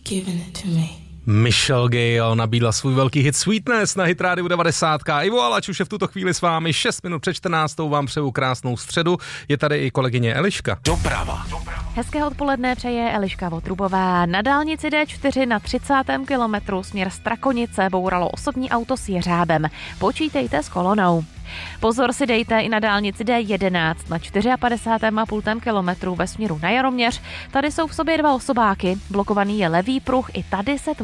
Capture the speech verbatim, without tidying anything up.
giving it to me. Michelle Gale nabídla svůj velký hit Sweetness na Hit Radio devadesát. Ivo Alač už je v tuto chvíli s vámi, šest minut před čtrnáctou vám přeju krásnou středu. Je tady i kolegyně Eliška. Doprava. Hezké odpoledne přeje Eliška Votrubová. Na dálnici D čtyři na třicátém kilometru směr Strakonice bouralo osobní auto s jeřábem. Počítejte s kolonou. Pozor si dejte i na dálnici D jedenáct na padesátém čtyři a půl kilometru ve směru na Jaroměř. Tady jsou v sobě dva osobáky. Blokovaný je levý pruh, i tady se